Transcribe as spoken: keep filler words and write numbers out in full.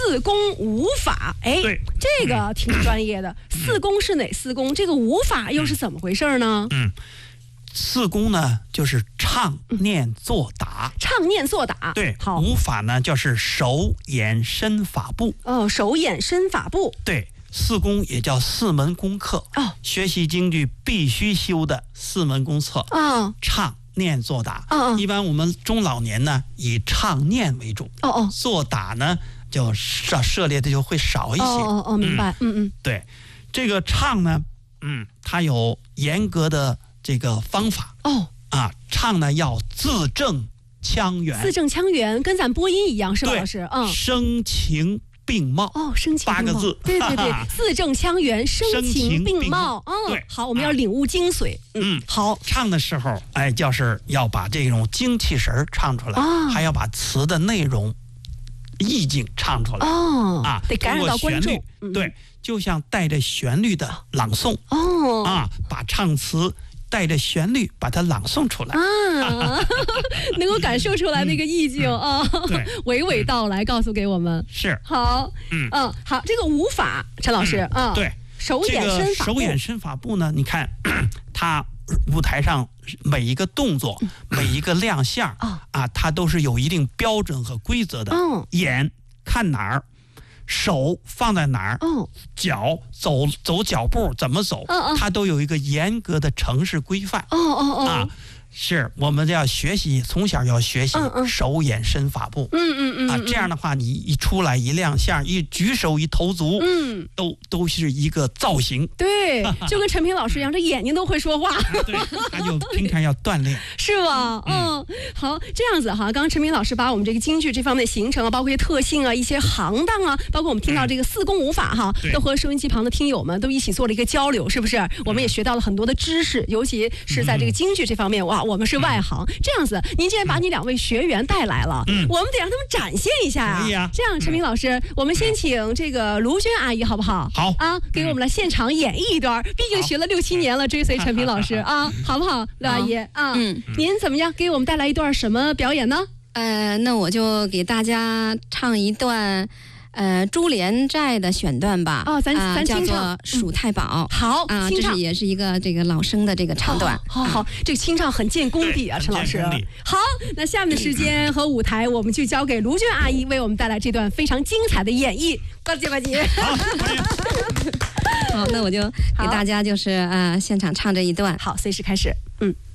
四宫五法，哎，这个挺专业的。四宫是哪四宫？这个五法又是怎么回事呢？ 嗯，四宫呢就是唱、念、作、打。 唱、念、作、打。 对， 好。 五法呢就是手、眼、身、法、步。 哦，手、眼、身、法、步。 对。四宫也叫四门功课哦， 学习京剧必须修的四门功课哦， 唱、念、作、打。 哦， 一般我们中老年呢以唱念为主。 哦哦， 作打呢就涉涉猎的就会少一些。 哦哦哦，明白。嗯嗯， 对，这个唱呢，嗯，它有严格的这个方法。 哦啊，唱呢要字正腔圆。 字正腔圆，跟咱播音一样，是吧，老师？嗯， 声情并茂。 哦，声情并茂八个字。 对对对，字正腔圆，声情并茂。嗯， 对， 好，我们要领悟精髓。 嗯， 好。 唱的时候，哎，就是要把这种精气神唱出来， 哦、 还要把词的内容、意境唱出来。 哦， 啊， 得感染到观众。 嗯、对，就像带着旋律的朗诵。 哦， 啊，把唱词带着旋律把它朗诵出来啊，能够感受出来那个意境、嗯、啊，娓娓道来告诉给我们。 是好，嗯嗯，好，这个五法，陈老师啊、嗯， 对， 手眼身法步， 这个手眼身法步呢，你看它舞台上每一个动作、嗯、每一个亮相、嗯、啊，它都是有一定标准和规则的。 嗯， 眼看哪儿。手放在哪儿？ 哦， 脚走走脚步怎么走？ 哦哦， 它都有一个严格的程式规范。 哦哦哦， 啊，是我们要学习，从小要学习手眼身法步。 嗯嗯嗯， 啊，这样的话，你一出来一亮相，一举手一投足， 嗯， 都都是一个造型。 对，就跟陈平老师一样，这眼睛都会说话。 对，他就平常要锻炼， 是吧？嗯，好，这样子哈。刚刚陈平老师把我们这个京剧这方面的形成啊，包括一些特性啊，一些行当啊，包括我们听到这个四宫五法哈，都和收音机旁的听友们都一起做了一个交流，是不是？我们也学到了很多的知识，尤其是在这个京剧这方面，哇，我们是外行。这样子，您既然把你两位学员带来了， 嗯， 我们得让他们展现一下啊。 可以啊。 这样，陈明老师，我们先请这个卢娟阿姨好不好？ 好啊，给我们来现场演绎一段。毕竟学了六七年了，追随陈平老师啊，好不好，刘阿姨啊？ 嗯， 您怎么样？给我们带来一段什么表演呢？ 呃，那我就给大家唱一段。呃，珠帘寨的选段吧， 哦，咱咱、呃、 叫做《蜀太保》。 嗯、好啊、呃，这是也是一个这个老生的这个唱段。 好好，好，这个清唱很见功底啊，陈老师。好，那下面的时间和舞台，我们就交给卢娟阿姨为我们带来这段非常精彩的演绎。呱唧呱唧。 好， 好，那我就给大家就是呃现场唱这一段。 好，随时开始。嗯。